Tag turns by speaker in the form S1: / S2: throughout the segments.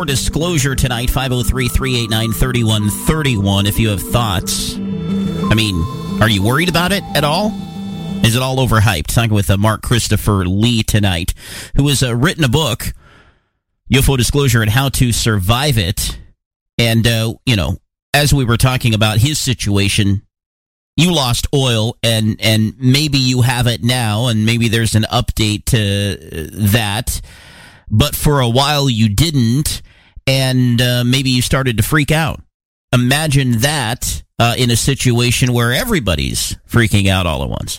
S1: for disclosure tonight, 503-389-3131 if you have thoughts. I mean, are you worried about it at all? Is it all overhyped? Talking with Mark Christopher Lee tonight, who has written a book, UFO Disclosure and How to Survive It. And, as we were talking about his situation, you lost oil, and maybe you have it now, and maybe there's an update to that. But for a while you didn't, and maybe you started to freak out. Imagine that in a situation where everybody's freaking out all at once.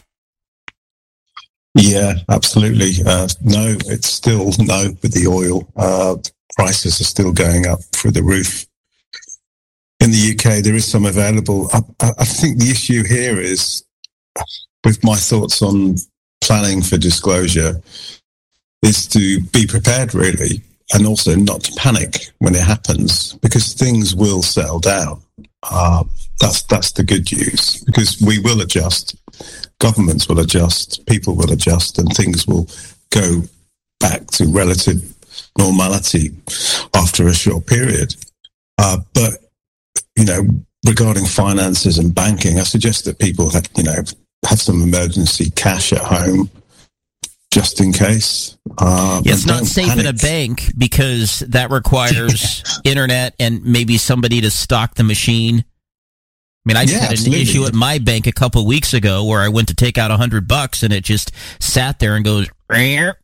S2: Yeah, absolutely. No, it's still no with the oil. Prices are still going up through the roof. In the UK, there is some available. I think the issue here is, with my thoughts on planning for disclosure, is to be prepared, really, and also not to panic when it happens, because things will settle down. That's the good news, because we will adjust. Governments will adjust, people will adjust, and things will go back to relative normality after a short period. But, regarding finances and banking, I suggest that people have some emergency cash at home just in case.
S1: It's not safe in a bank because that requires internet and maybe somebody to stock the machine. I mean, I just had an issue at my bank a couple of weeks ago where I went to take out $100 and it just sat there and goes, and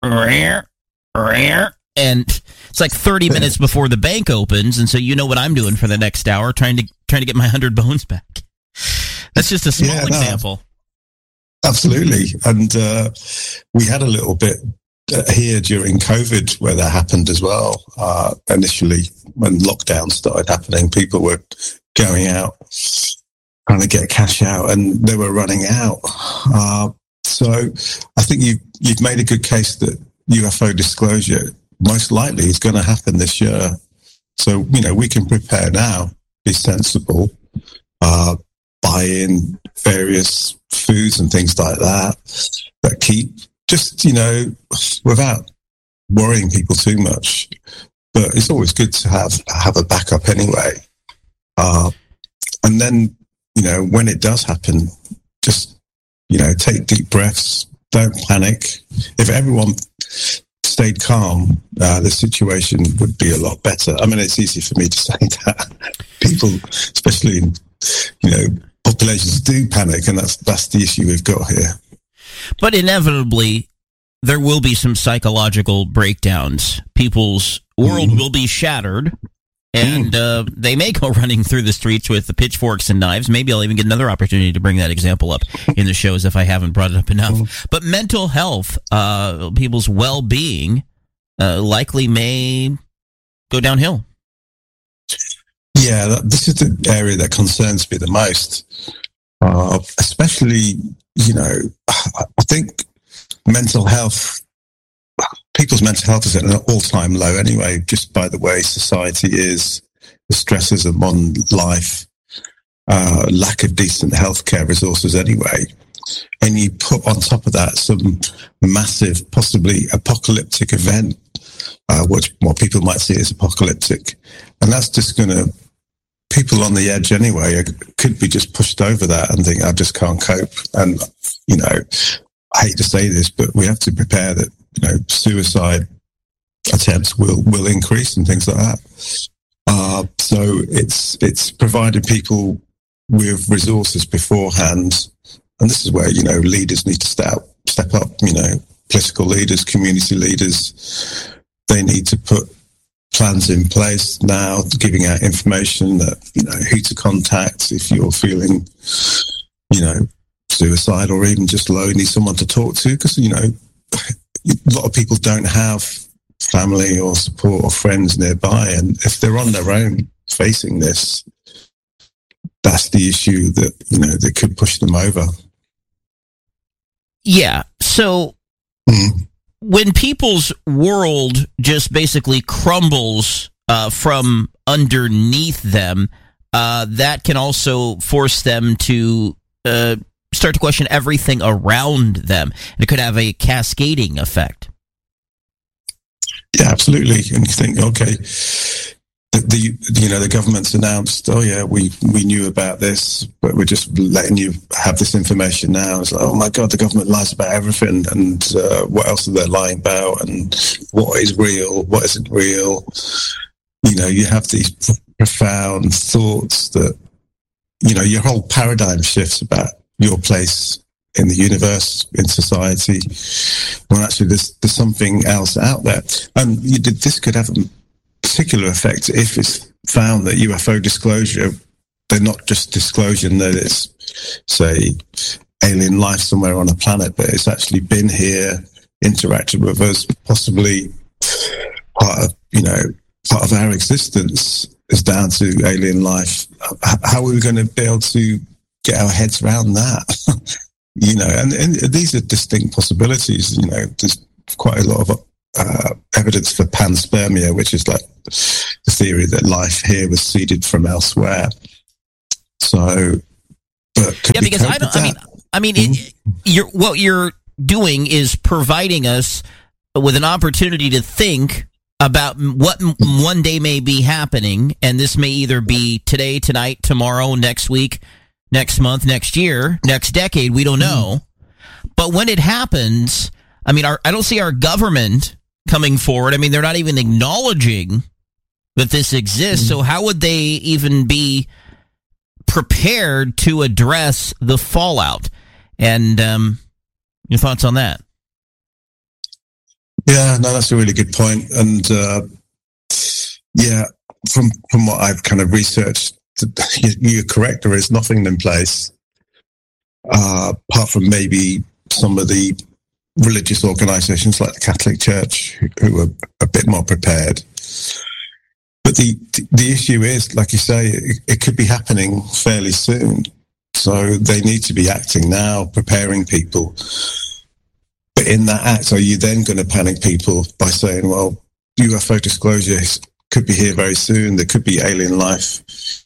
S1: it's like 30 minutes before the bank opens, and so you know what I'm doing for the next hour, trying to get my 100 bones back. That's just a small example.
S2: Absolutely, and we had a little bit here during COVID where that happened as well. Initially, when lockdown started happening, people were going out, trying to get cash out, and they were running out. So I think you've made a good case that UFO disclosure most likely is going to happen this year. So, we can prepare now, be sensible, buy in various foods and things like that keep just, without worrying people too much. But it's always good to have a backup anyway. And then, when it does happen, just, take deep breaths, don't panic. If everyone stayed calm, the situation would be a lot better. I mean, it's easy for me to say that. People, especially in, populations, do panic, and that's the issue we've got here.
S1: But inevitably, there will be some psychological breakdowns. People's world will be shattered, and they may go running through the streets with the pitchforks and knives. Maybe I'll even get another opportunity to bring that example up in the shows if I haven't brought it up enough. But mental health, people's well-being, likely may go downhill.
S2: Yeah, this is the area that concerns me the most. Especially, I think people's mental health is at an all-time low anyway, just by the way society is, the stresses of modern life, lack of decent healthcare resources anyway. And you put on top of that some massive, possibly apocalyptic event, which what people might see as apocalyptic. And that's just going to, people on the edge anyway could be just pushed over that and think, I just can't cope. And, I hate to say this, but we have to prepare that, suicide attempts will increase and things like that. So it's providing people with resources beforehand. And this is where, leaders need to step up, political leaders, community leaders. They need to put plans in place now, giving out information that, who to contact if you're feeling, suicide or even just low, need someone to talk to, because, a lot of people don't have family or support or friends nearby. And if they're on their own facing this, that's the issue that, that could push them over.
S1: Yeah. So when people's world just basically crumbles from underneath them, that can also force them to start to question everything around them. It could have a cascading effect.
S2: Yeah, absolutely. And you think, okay, the government's announced, oh yeah, we knew about this, but we're just letting you have this information now. It's like, oh my God, the government lies about everything, and what else are they lying about, and what is real, what isn't real. You have these profound thoughts that, your whole paradigm shifts about your place in the universe, in society, when actually there's something else out there. And this could have a particular effect if it's found that UFO disclosure, they're not just disclosing that it's, say, alien life somewhere on a planet, but it's actually been here, interacted with us, possibly part of our existence is down to alien life. How are we going to be able to get our heads around that? And these are distinct possibilities. There's quite a lot of evidence for panspermia, which is like the theory that life here was seeded from elsewhere. So,
S1: because what you're doing is providing us with an opportunity to think about what one day may be happening, and this may either be today, tonight, tomorrow, next week, next month, next year, next decade, we don't know. But when it happens, I don't see our government coming forward. They're not even acknowledging that this exists, so how would they even be prepared to address the fallout? And your thoughts on that?
S2: Yeah, no, that's a really good point. And from what I've kind of researched, you're correct. There is nothing in place, apart from maybe some of the religious organisations like the Catholic Church, who are a bit more prepared. But the issue is, like you say, it could be happening fairly soon. So they need to be acting now, preparing people. But in that act, are you then going to panic people by saying, well, UFO disclosure could be here very soon. There could be alien life,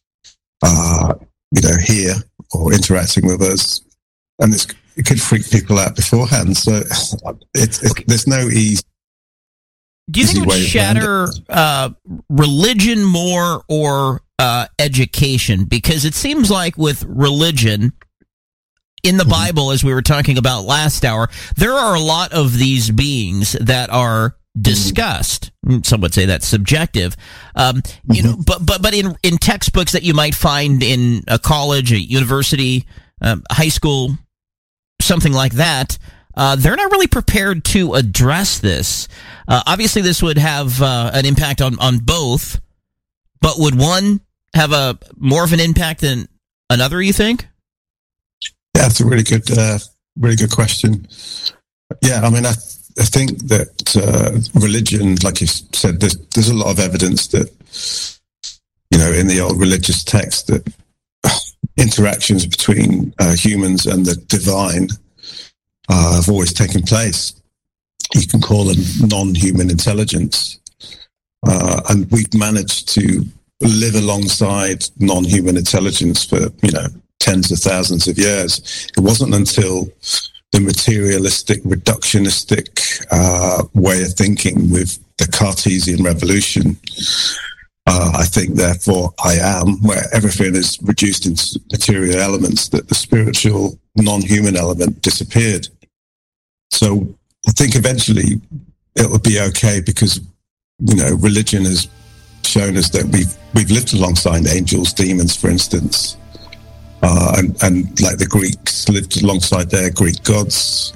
S2: here or interacting with us. And it could freak people out beforehand. So there's no easy.
S1: Do you think it would shatter religion more or education? Because it seems like with religion, in the Bible, as we were talking about last hour, there are a lot of these beings that are discussed. Some would say that's subjective, but in textbooks that you might find in a college, a university, high school, something like that, they're not really prepared to address this. Obviously, this would have an impact on both, but would one have more of an impact than another, you think?
S2: Yeah, that's a really good question. Yeah, I think that religion, like you said, there's a lot of evidence that, in the old religious text, that interactions between humans and the divine have always taken place. You can call them non-human intelligence. And we've managed to live alongside non-human intelligence for, tens of thousands of years. It wasn't until the materialistic, reductionistic way of thinking with the Cartesian revolution, I think, therefore, I am, where everything is reduced into material elements, that the spiritual, non-human element disappeared. So I think eventually it will be okay because, religion has shown us that we've lived alongside angels, demons, for instance. And like the Greeks lived alongside their Greek gods,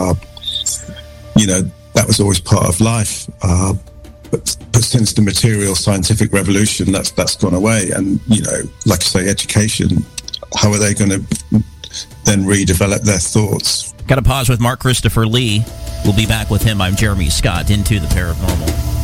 S2: that was always part of life. But since the material scientific revolution, that's gone away. And, like I say, education, how are they going to then redevelop their thoughts?
S1: Got to pause with Mark Christopher Lee. We'll be back with him. I'm Jeremy Scott, Into the Paranormal.